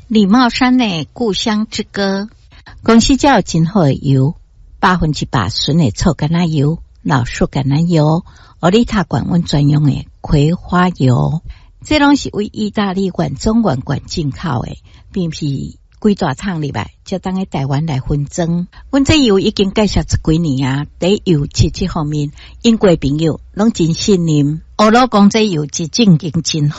李茂山的故乡之歌，公司才有真好的油，100%纯的臭橄榄油、老树橄榄油、奥利塔管温专用的葵花油，这拢是为意大利原装原罐进口的，并非规大厂里来，才当喺台湾来分装。阮这油已经介绍十几年啊，在油漆这方面，英国朋友拢真信任。欧罗讲这油质正经真好。